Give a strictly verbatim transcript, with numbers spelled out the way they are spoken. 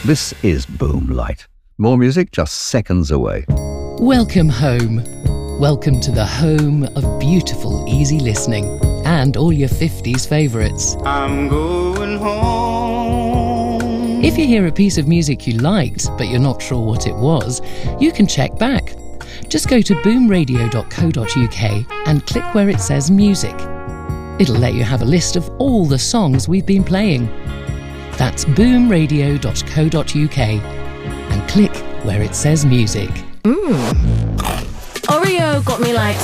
This is Boom Light. More music just seconds away. Welcome home. Welcome to the home of beautiful, easy listening and all your fifties favourites. I'm going home. If you hear a piece of music you liked, but you're not sure what it was, you can check back. Just go to boom radio dot co dot uk and click where it says music. It'll let you have a list of all the songs we've been playing. That's boom radio dot co dot uk and click where it says music. Mmm. Oreo got me like